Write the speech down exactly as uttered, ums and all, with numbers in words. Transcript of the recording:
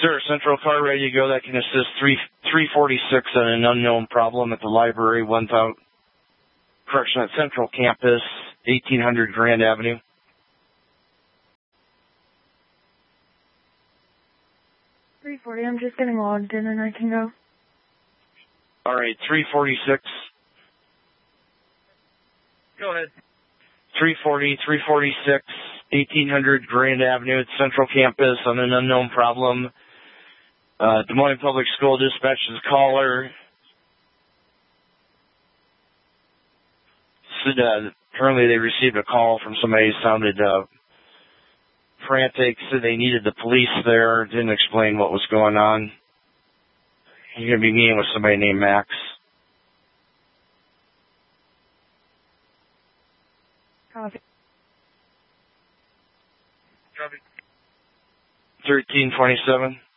Sir, Central Car ready to go. That can assist three three forty six on an unknown problem at the library, one thousand. Correction at Central Campus, eighteen hundred Grand Avenue. three forty. I'm just getting logged in, and I can go. All right, three forty six. Go ahead. three forty, three forty six, eighteen hundred Grand Avenue at Central Campus on an unknown problem. Uh, Des Moines Public School dispatches caller. Said, uh, apparently they received a call from somebody who sounded uh, frantic. Said they needed the police there. Didn't explain what was going on. You're going to be meeting with somebody named Max. Copy. Copy. thirteen twenty-seven.